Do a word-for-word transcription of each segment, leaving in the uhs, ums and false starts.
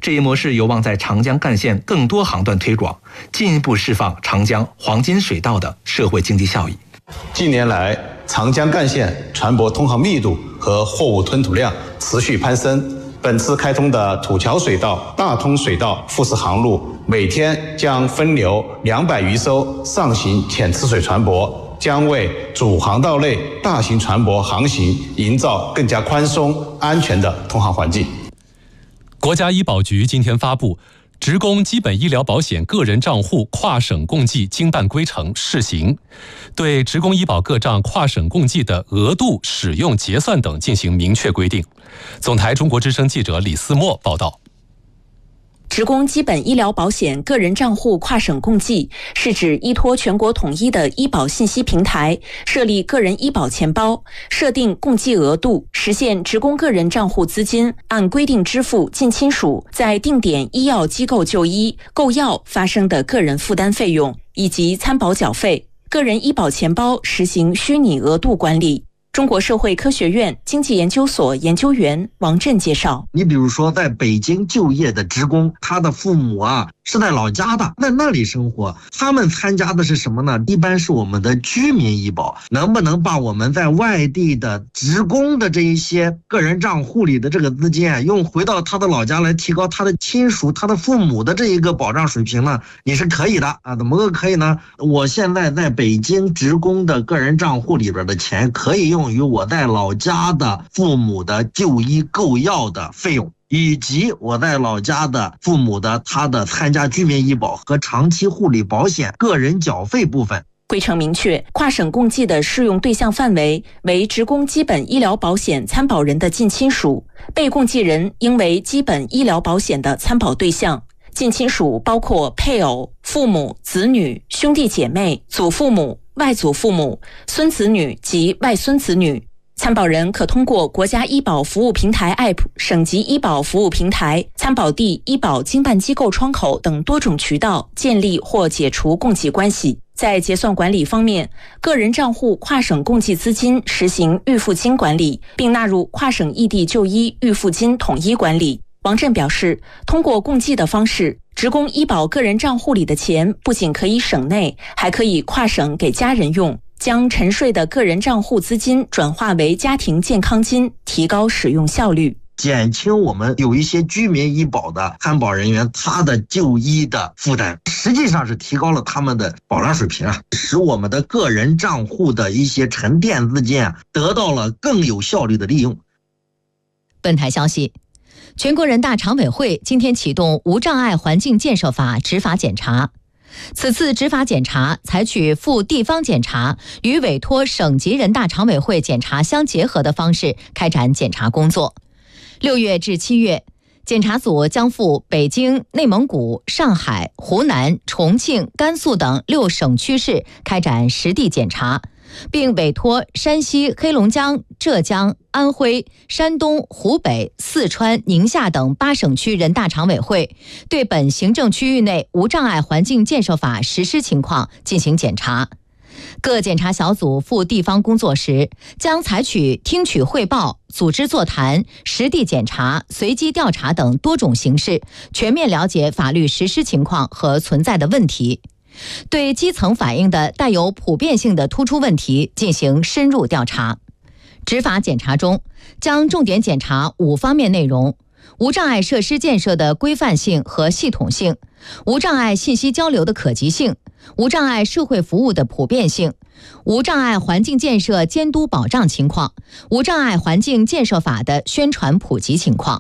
这一模式有望在长江干线更多航段推广，进一步释放长江黄金水道的社会经济效益。 近年来，长江干线船舶通航密度和货物吞吐量持续攀升。本次开通的土桥水道、大通水道复式航路，每天将分流两百余艘上行浅次水船舶，将为主航道内大型船舶航行营造更加宽松、安全的通航环境。 国家医保局今天发布职工基本医疗保险个人账户跨省共计经办规程试行，对职工医保个账跨省共计的额度、使用、结算等进行明确规定。总台中国之声记者李思墨报道。 职工基本医疗保险个人账户跨省共计是指依托全国统一的医保信息平台，设立个人医保钱包，设定共计额度，实现职工个人账户资金按规定支付近亲属在定点医药机构就医、购药发生的个人负担费用以及参保缴费。个人医保钱包实行虚拟额度管理。中国社会科学院经济研究所研究员王震介绍， 你比如说在北京就业的职工，他的父母啊是在老家的，在那里生活，他们参加的是什么呢？一般是我们的居民医保。能不能把我们在外地的职工的这一些个人账户里的这个资金啊，用回到他的老家来提高他的亲属、他的父母的这一个保障水平呢？你是可以的啊，怎么个可以呢？我现在在北京职工的个人账户里边的钱可以用于我在老家的父母的就医购药的费用，以及我在老家的父母的他的参加居民医保和长期护理保险个人缴费部分。 规程明确，跨省共计的适用对象范围为职工基本医疗保险参保人的近亲属，被共计人应为基本医疗保险的参保对象。近亲属包括配偶、父母、子女、兄弟姐妹、祖父母、外祖父母、孙子女及外孙子女。参保人可通过国家医保服务平台 A P P、 省级医保服务平台、参保地医保经办机构窗口等多种渠道建立或解除共计关系。在结算管理方面，个人账户跨省共计资金实行预付金管理，并纳入跨省异地就医预付金统一管理。王震表示，通过共计的方式，职工医保个人账户里的钱不仅可以省内，还可以跨省给家人用，将沉睡的个人账户资金转化为家庭健康金，提高使用效率， 减轻我们有一些居民医保的参保人员他的就医的负担，实际上是提高了他们的保障水平啊，使我们的个人账户的一些沉淀资金啊得到了更有效率的利用。 本台消息，全国人大常委会今天启动无障碍环境建设法执法检查。此次执法检查采取赴地方检查与委托省级人大常委会检查相结合的方式开展检查工作。六月至七月，检查组将赴北京、内蒙古、上海、湖南、重庆、甘肃等六省区市开展实地检查，并委托山西、黑龙江、浙江、安徽、山东、湖北、四川、宁夏等八省区人大常委会对本行政区域内无障碍环境建设法实施情况进行检查。各检查小组赴地方工作时，将采取听取汇报、组织座谈、实地检查、随机调查等多种形式，全面了解法律实施情况和存在的问题，对基层反映的带有普遍性的突出问题进行深入调查。执法检查中，将重点检查五方面内容：无障碍设施建设的规范性和系统性，无障碍信息交流的可及性，无障碍社会服务的普遍性，无障碍环境建设监督保障情况，无障碍环境建设法的宣传普及情况。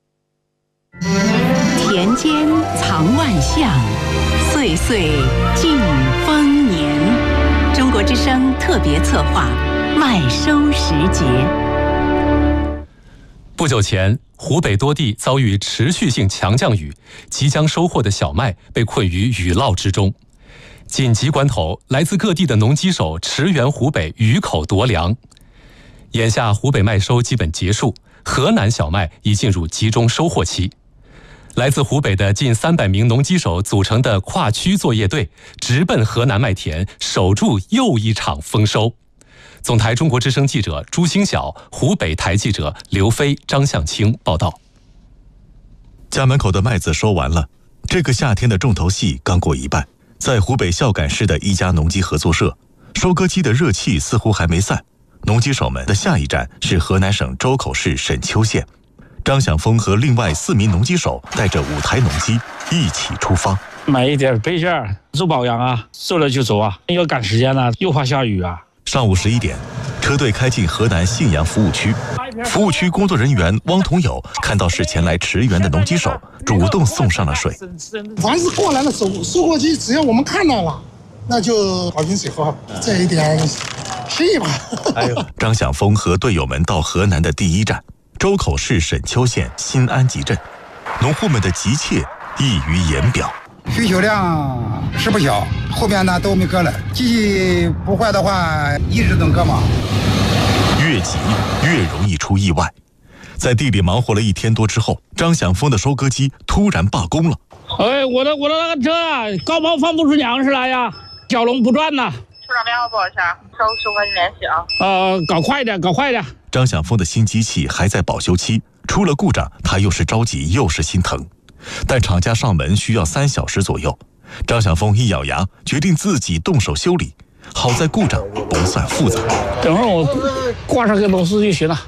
田间藏万象，岁岁尽丰年。中国之声特别策划麦收时节。 不久前，湖北多地遭遇持续性强降雨，即将收获的小麦被困于雨涝之中。紧急关头，来自各地的农机手驰援湖北雨口夺粮。眼下湖北麦收基本结束，河南小麦已进入集中收获期。来自湖北的近三百名农机手组成的跨区作业队，直奔河南麦田，守住又一场丰收。总台中国之声记者朱星晓，湖北台记者刘飞、张向清报道。 家门口的麦子收完了，这个夏天的重头戏刚过一半。在湖北孝感市的一家农机合作社，收割机的热气似乎还没散。农机手们的下一站是河南省周口市沈丘县。张晓峰和另外四名农机手带着五台农机一起出发， 买一点备件，做保养啊，做了就走啊，要赶时间了，又怕下雨啊。 上午十一点，车队开进河南信阳服务区。服务区工作人员汪同友看到是前来驰援的农机手，主动送上了水。 凡是过来的收收割机，只要我们看到了，那就倒进水喝，这一点谢意吧。 哎呦，张晓峰和队友们到河南的第一站，周口市沈丘县新安集镇，农户们的急切溢于言表。 需求量是不小，后边呢都没割了，机器不坏的话，一直能割嘛。 越急越容易出意外。在地里忙活了一天多之后，张晓峰的收割机突然罢工了。 哎，我的我的那个车啊，高抛放不出粮食来呀，小龙不转呐。 处长电话不好意思啊，稍后收和你联系啊。 呃，搞快点，搞快点。 张晓峰的新机器还在保修期，出了故障，他又是着急又是心疼。但厂家上门需要三小时左右，张晓峰一咬牙，决定自己动手修理。好在故障不算复杂， 等会儿我挂上个螺丝就行了。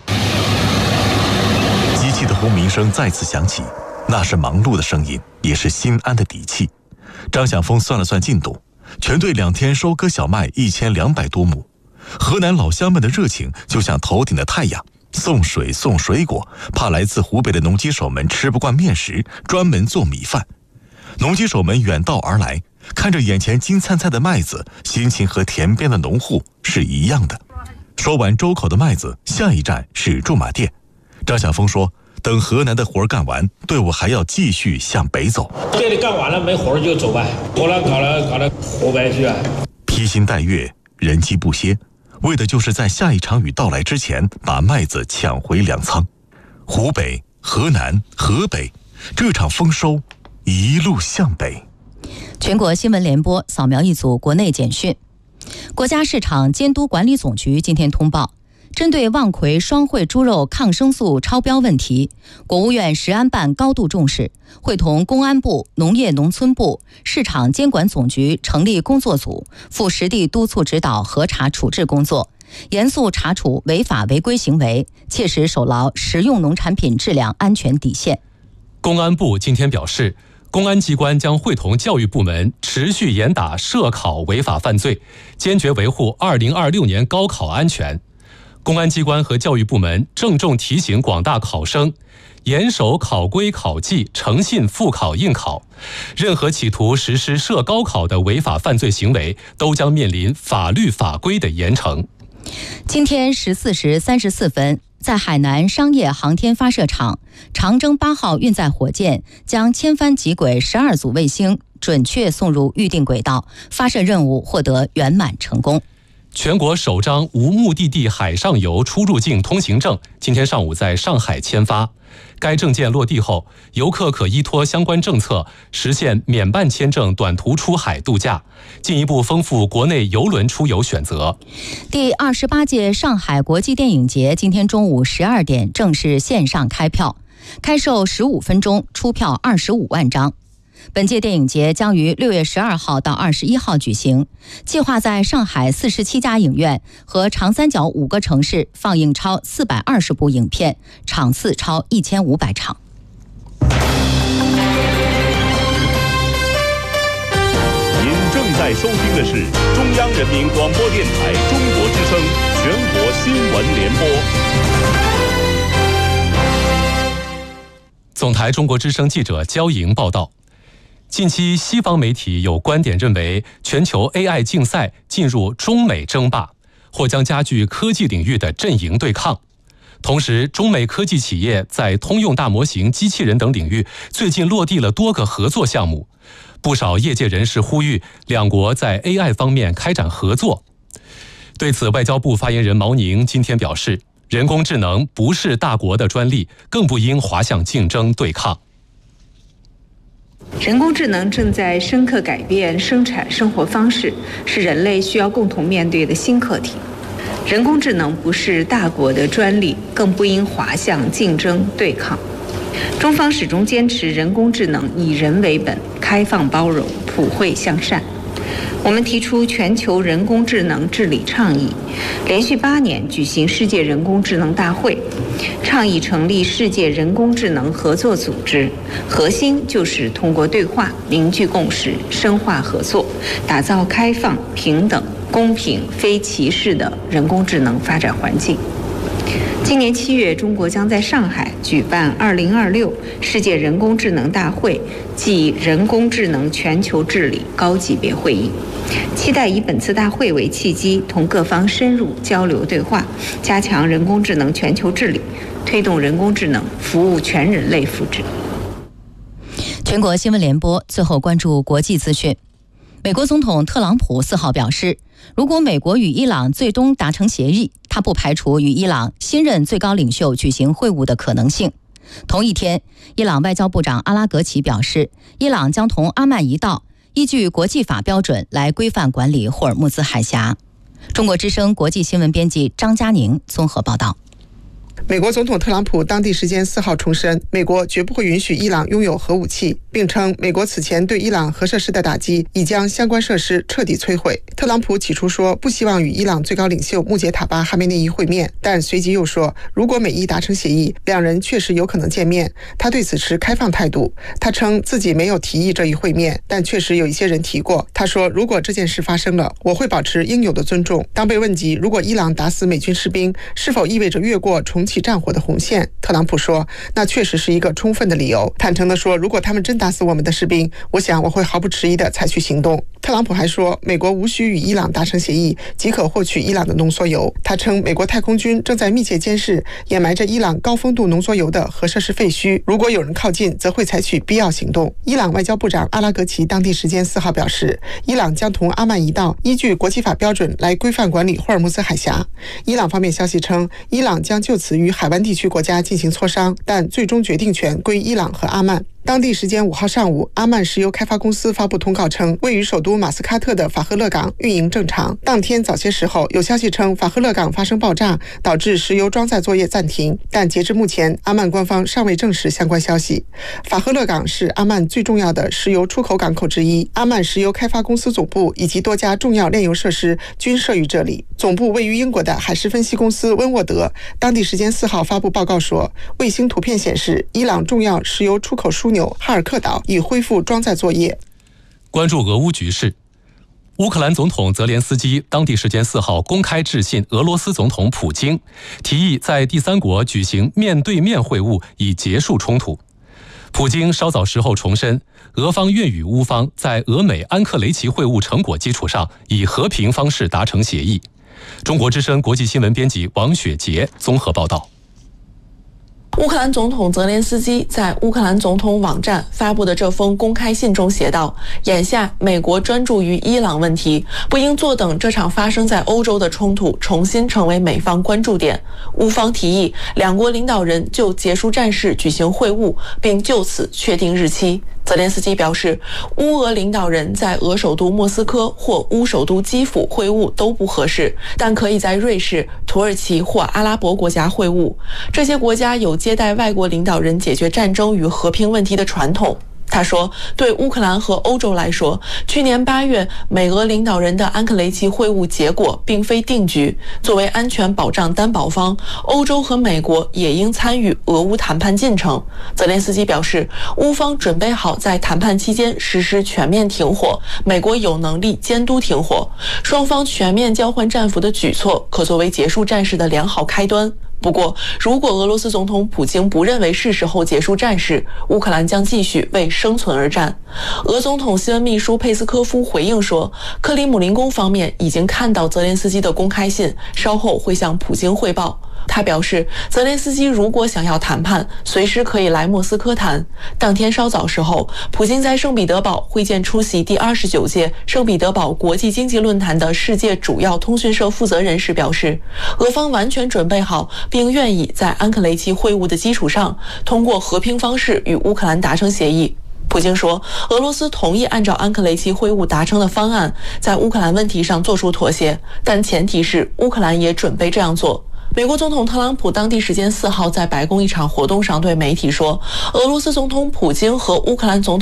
机器的轰鸣声再次响起，那是忙碌的声音，也是心安的底气。张晓峰算了算进度，全队两天收割小麦一千两百多亩。河南老乡们的热情就像头顶的太阳，送水送水果，怕来自湖北的农机手们吃不惯面食，专门做米饭。农机手们远道而来，看着眼前金灿灿的麦子，心情和田边的农户是一样的。收完周口的麦子，下一站是驻马店。张晓峰说，等河南的活干完，队伍还要继续向北走。 这里干完了没活就走呗，活了搞了搞了湖北去啊。 披星戴月，人机不歇，为的就是在下一场雨到来之前把麦子抢回粮仓。湖北、河南、河北，这场丰收一路向北。 全国新闻联播扫描一组国内简讯。国家市场监督管理总局今天通报，针对望奎双汇猪肉抗生素超标问题，国务院食安办高度重视，会同公安部、农业农村部、市场监管总局成立工作组，赴实地督促指导核查处置工作，严肃查处违法违规行为，切实守牢食用农产品质量安全底线。 公安部今天表示，公安机关将会同教育部门持续严打涉考违法犯罪，坚决维护二零二六年高考安全。公安机关和教育部门郑重提醒广大考生，严守考规考纪，诚信复考应考。任何企图实施涉高考的违法犯罪行为，都将面临法律法规的严惩。 今天十四时三十四分，在海南商业航天发射场，长征八号运载火箭将千帆极轨十二组卫星准确送入预定轨道，发射任务获得圆满成功。 全国首张无目的地海上游出入境通行证今天上午在上海签发。该证件落地后，游客可依托相关政策实现免办签证短途出海度假，进一步丰富国内邮轮出游选择。 第二十八届上海国际电影节今天中午十二点正式线上开票，开售十五分钟，出票二十五万张。本届电影节将于六月十二号到二十一号举行，计划在上海四十七家影院和长三角五个城市放映超四百二十部影片，场次超一千五百场。 您正在收听的是中央人民广播电台中国之声全国新闻联播。 总台中国之声记者焦莹报道。近期西方媒体有观点认为，全球 A I 竞赛进入中美争霸，或将加剧科技领域的阵营对抗。同时，中美科技企业在通用大模型、机器人等领域最近落地了多个合作项目。不少业界人士呼吁两国在 A I 方面开展合作。对此，外交部发言人毛宁今天表示，人工智能不是大国的专利，更不应滑向竞争对抗。 人工智能正在深刻改变生产生活方式，是人类需要共同面对的新课题。人工智能不是大国的专利，更不应滑向竞争对抗。 中方始终坚持人工智能以人为本，开放包容，普惠向善。我们提出全球人工智能治理倡议，连续八年举行世界人工智能大会，倡议成立世界人工智能合作组织，核心就是通过对话凝聚共识，深化合作，打造开放、平等、公平、非歧视的人工智能发展环境。今年七月，中国将在上海举办二零二六世界人工智能大会暨人工智能全球治理高级别会议，期待以本次大会为契机，同各方深入交流对话，加强人工智能全球治理，推动人工智能服务全人类福祉。 全国新闻联播最后关注国际资讯。美国总统特朗普四号表示，如果美国与伊朗最终达成协议，他不排除与伊朗新任最高领袖举行会晤的可能性。同一天，伊朗外交部长阿拉格齐表示，伊朗将同阿曼一道，依据国际法标准来规范管理霍尔木兹海峡。中国之声国际新闻编辑张佳宁综合报道。 美国总统特朗普当地时间四号重申，美国绝不会允许伊朗拥有核武器，并称美国此前对伊朗核设施的打击已将相关设施彻底摧毁。特朗普起初说不希望与伊朗最高领袖穆杰塔巴哈梅内伊会面，但随即又说，如果美伊达成协议，两人确实有可能见面，他对此持开放态度。他称自己没有提议这一会面，但确实有一些人提过。他说，如果这件事发生了，我会保持应有的尊重。当被问及如果伊朗打死美军士兵是否意味着越过重启战火的红线，特朗普说，那确实是一个充分的理由。坦诚地说，如果他们真打死我们的士兵，我想我会毫不迟疑地采取行动。特朗普还说，美国无需与伊朗达成协议即可获取伊朗的浓缩铀。他称，美国太空军正在密切监视掩埋着伊朗高丰度浓缩铀的核设施废墟，如果有人靠近，则会采取必要行动。伊朗外交部长阿拉格齐当地时间四号表示，伊朗将同阿曼一道，依据国际法标准来规范管理霍尔木兹海峡。伊朗方面消息称，伊朗将就此与海湾地区国家进行磋商，但最终决定权归伊朗和阿曼。当地时间五号上午，阿曼石油开发公司发布通告称，位于首都马斯喀特的法赫勒港运营正常。当天早些时候，有消息称法赫勒港发生爆炸，导致石油装载作业暂停，但截至目前，阿曼官方尚未证实相关消息。法赫勒港是阿曼最重要的石油出口港口之一，阿曼石油开发公司总部以及多家重要炼油设施均设于这里。总部位于英国的海事分析公司温沃德当地时间四号发布报告说，卫星图片显示，伊朗重要石油出口枢纽哈尔克岛已恢复装载作业。 关注俄乌局势，乌克兰总统泽连斯基当地时间四号公开致信俄罗斯总统普京，提议在第三国举行面对面会晤，以结束冲突。普京稍早时候重申，俄方愿与乌方在俄美安克雷奇会晤成果基础上，以和平方式达成协议。中国之声国际新闻编辑王雪杰综合报道。 乌克兰总统泽连斯基在乌克兰总统网站发布的这封公开信中写道，眼下美国专注于伊朗问题，不应坐等这场发生在欧洲的冲突重新成为美方关注点。乌方提议两国领导人就结束战事举行会晤，并就此确定日期。泽连斯基表示，乌俄领导人在俄首都莫斯科或乌首都基辅会晤都不合适，但可以在瑞士、土耳其或阿拉伯国家会晤。这些国家有接待外国领导人解决战争与和平问题的传统。他说，对乌克兰和欧洲来说，去年八月美俄领导人的安克雷奇会晤结果并非定局。作为安全保障担保方，欧洲和美国也应参与俄乌谈判进程。泽连斯基表示，乌方准备好在谈判期间实施全面停火，美国有能力监督停火。双方全面交换战俘的举措可作为结束战事的良好开端。不过，如果俄罗斯总统普京不认为是时候结束战事，乌克兰将继续为生存而战。俄总统新闻秘书佩斯科夫回应说，克里姆林宫方面已经看到泽连斯基的公开信，稍后会向普京汇报。他表示，泽连斯基如果想要谈判，随时可以来莫斯科谈。当天稍早时候，普京在圣彼得堡会见出席第二十九届圣彼得堡国际经济论坛的世界主要通讯社负责人时表示，俄方完全准备好，并愿意在安克雷奇会晤的基础上，通过和平方式与乌克兰达成协议。普京说，俄罗斯同意按照安克雷奇会晤达成的方案，在乌克兰问题上做出妥协，但前提是乌克兰也准备这样做。 美国总统特朗普当地时间四号在白宫一场活动上对媒体说，俄罗斯总统普京和乌克兰总统